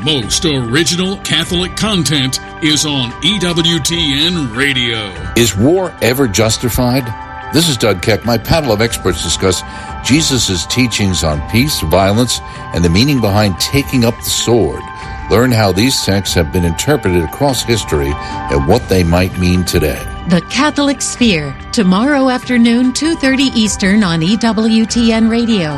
most original Catholic content is on EWTN Radio. Is war ever justified? This is Doug Keck. My panel of experts discuss Jesus' teachings on peace, violence, and the meaning behind taking up the sword. Learn how these texts have been interpreted across history and what they might mean today. The Catholic Sphere, tomorrow afternoon, 2:30 Eastern on EWTN Radio.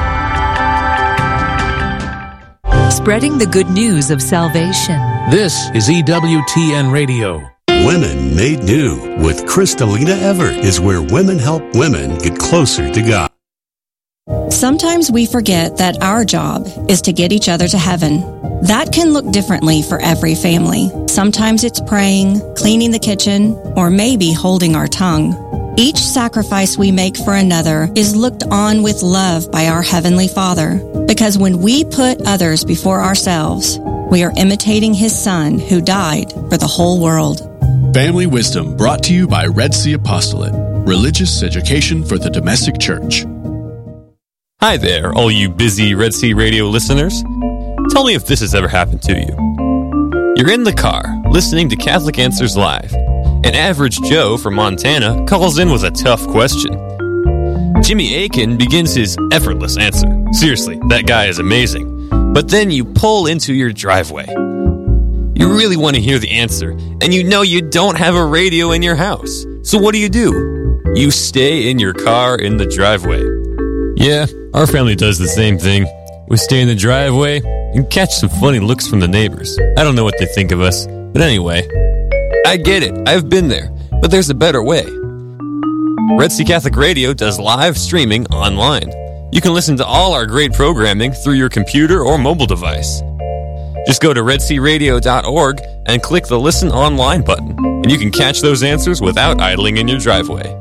Spreading the good news of salvation. This is EWTN Radio. Women Made New with Kristalina Everett is where women help women get closer to God. Sometimes we forget that our job is to get each other to heaven. That can look differently for every family. Sometimes it's praying, cleaning the kitchen, or maybe holding our tongue. Each sacrifice we make for another is looked on with love by our Heavenly Father, because when we put others before ourselves, we are imitating His Son who died for the whole world. Family Wisdom brought to you by Red Sea Apostolate, religious education for the domestic church. Hi there, all you busy Red Sea Radio listeners. Tell me if this has ever happened to you. You're in the car, listening to Catholic Answers Live. An average Joe from Montana calls in with a tough question. Jimmy Akin begins his effortless answer. Seriously, that guy is amazing. But then you pull into your driveway. You really want to hear the answer, and you know you don't have a radio in your house. So what do? You stay in your car in the driveway. Yeah, our family does the same thing. We stay in the driveway and catch some funny looks from the neighbors. I don't know what they think of us, but anyway, I get it. I've been there, but there's a better way. Red Sea Catholic Radio does live streaming online. You can listen to all our great programming through your computer or mobile device. Just go to redsearadio.org and click the Listen Online button, and you can catch those answers without idling in your driveway.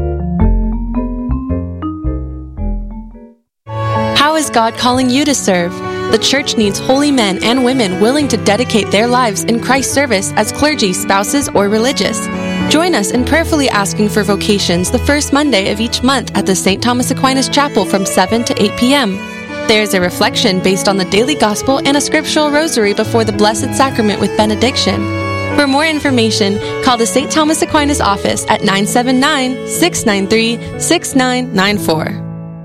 How is God calling you to serve? The church needs holy men and women willing to dedicate their lives in Christ's service as clergy, spouses, or religious. Join us in prayerfully asking for vocations the first Monday of each month at the St. Thomas Aquinas Chapel from 7 to 8 p.m. There's a reflection based on the daily gospel and a scriptural rosary before the Blessed Sacrament with benediction. For more information, call the St. Thomas Aquinas office at 979-693-6994.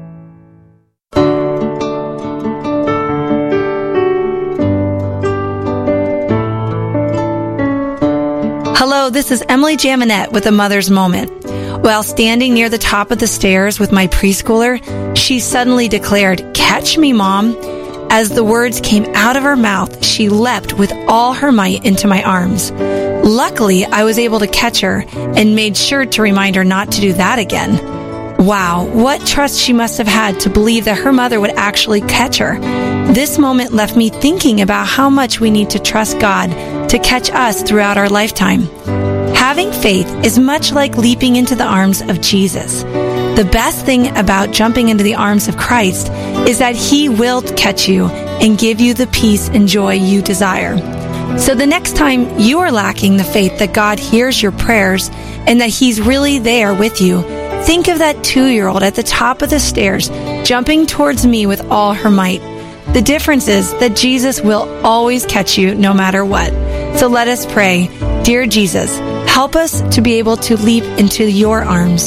Hello, this is Emily Jaminet with A Mother's Moment. While standing near the top of the stairs with my preschooler, she suddenly declared, "Catch me, Mom." As the words came out of her mouth, she leapt with all her might into my arms. Luckily, I was able to catch her and made sure to remind her not to do that again. Wow, what trust she must have had to believe that her mother would actually catch her. This moment left me thinking about how much we need to trust God to catch us throughout our lifetime. Having faith is much like leaping into the arms of Jesus. The best thing about jumping into the arms of Christ is that He will catch you and give you the peace and joy you desire. So the next time you are lacking the faith that God hears your prayers and that He's really there with you, think of that 2-year-old at the top of the stairs jumping towards me with all her might. The difference is that Jesus will always catch you no matter what. So let us pray. Dear Jesus, help us to be able to leap into your arms.